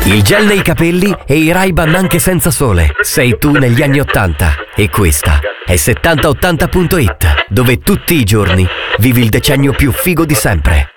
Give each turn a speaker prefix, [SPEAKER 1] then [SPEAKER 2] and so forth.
[SPEAKER 1] Il gel nei capelli e i Ray-Ban anche senza sole. Sei tu negli anni 80 e questa è 7080.it, dove tutti i giorni vivi il decennio più figo di sempre.